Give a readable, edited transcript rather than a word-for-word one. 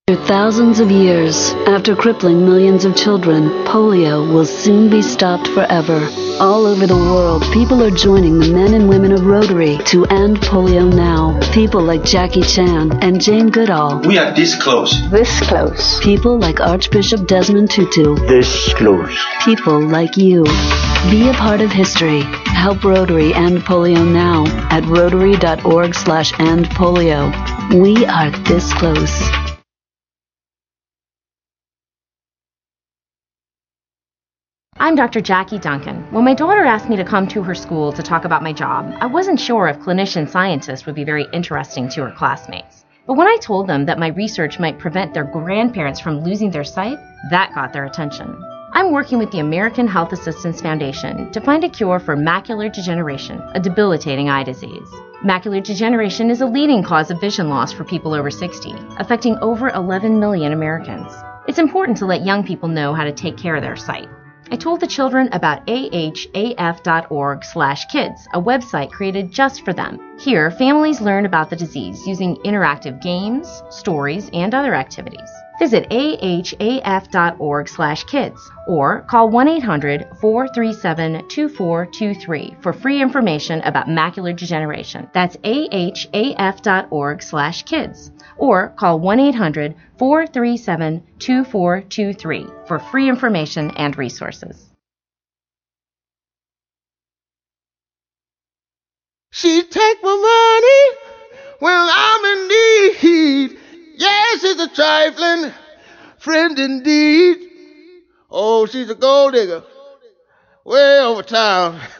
For thousands of years, after crippling millions of children, polio will soon be stopped forever. All over the world, people are joining the men and women of Rotary to end polio now. People like Jackie Chan and Jane Goodall. We are this close. This close. People like Archbishop Desmond Tutu. This close. People like you. Be a part of history. Help Rotary end polio now at rotary.org/endpolio. We are this close. I'm Dr. Jackie Duncan. When my daughter asked me to come to her school to talk about my job, I wasn't sure if clinician scientists would be very interesting to her classmates. But when I told them that my research might prevent their grandparents from losing their sight, that got their attention. I'm working with the American Health Assistance Foundation to find a cure for macular degeneration, a debilitating eye disease. Macular degeneration is a leading cause of vision loss for people over 60, affecting over 11 million Americans. It's important to let young people know how to take care of their sight. I told the children about ahaf.org/kids, a website created just for them. Here, families learn about the disease using interactive games, stories, and other activities. Visit ahaf.org/kids or call 1-800-437-2423 for free information about macular degeneration. That's ahaf.org/kids or call 1-800-437-2423 for free information and resources. She take my money when I'm in need. Yes, she's a trifling friend indeed. Oh, she's a gold digger way over town.